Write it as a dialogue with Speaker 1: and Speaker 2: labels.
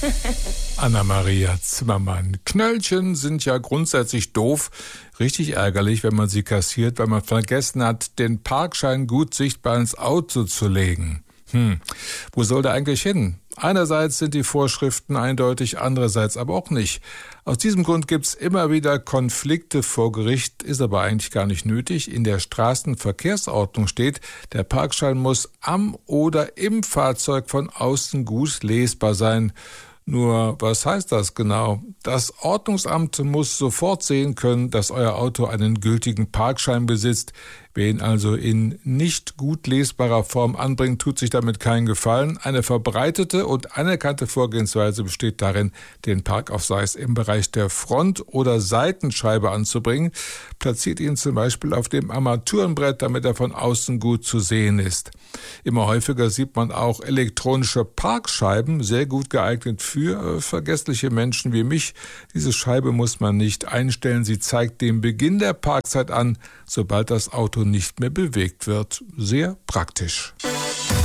Speaker 1: Anna-Maria Zimmermann. Knöllchen sind ja grundsätzlich doof. Richtig ärgerlich, wenn man sie kassiert, weil man vergessen hat, den Parkschein gut sichtbar ins Auto zu legen. Wo soll der eigentlich hin? Einerseits sind die Vorschriften eindeutig, andererseits aber auch nicht. Aus diesem Grund gibt's immer wieder Konflikte vor Gericht, ist aber eigentlich gar nicht nötig. In der Straßenverkehrsordnung steht, der Parkschein muss am oder im Fahrzeug von außen gut lesbar sein. Nur, was heißt das genau? Das Ordnungsamt muss sofort sehen können, dass euer Auto einen gültigen Parkschein besitzt. Wer ihn also in nicht gut lesbarer Form anbringt, tut sich damit keinen Gefallen. Eine verbreitete und anerkannte Vorgehensweise besteht darin, den Parkausweis im Bereich der Front- oder Seitenscheibe anzubringen. Platziert ihn zum Beispiel auf dem Armaturenbrett, damit er von außen gut zu sehen ist. Immer häufiger sieht man auch elektronische Parkscheiben, sehr gut geeignet für vergessliche Menschen wie mich. Diese Scheibe muss man nicht einstellen. Sie zeigt den Beginn der Parkzeit an, sobald das Auto nicht mehr bewegt wird. Sehr praktisch.